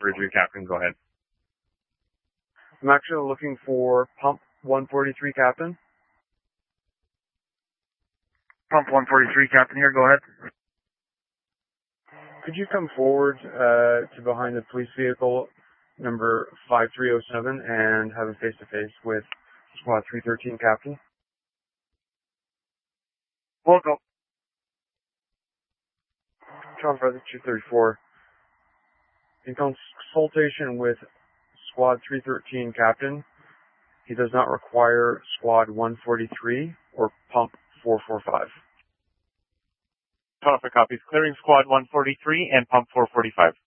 143, Captain. Go ahead. I'm actually looking for Pump 143, Captain. Pump 143, Captain here. Go ahead. Could you come forward to behind the police vehicle number 5307 and have a face-to-face with Squad 313, Captain? We'll go. John Feather 234. In consultation with Squad 313, Captain, he does not require Squad 143 or Pump 445. Copy. Clearing Squad 143 and Pump 445.